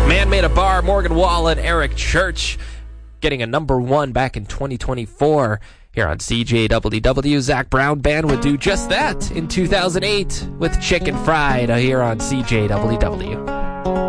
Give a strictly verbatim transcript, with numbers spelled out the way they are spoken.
Man Made a Bar, Morgan Wallen, Eric Church, getting a number one back in twenty twenty-four. Here on C J W W, Zac Brown Band would do just that in two thousand eight with Chicken Fried here on C J W W.